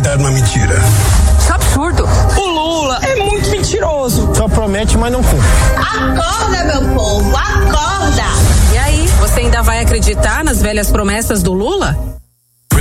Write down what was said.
acreditar numa mentira. Isso é absurdo. O Lula é muito mentiroso. Só promete, mas não cumpre. Acorda, meu povo, acorda! E aí, você ainda vai acreditar nas velhas promessas do Lula?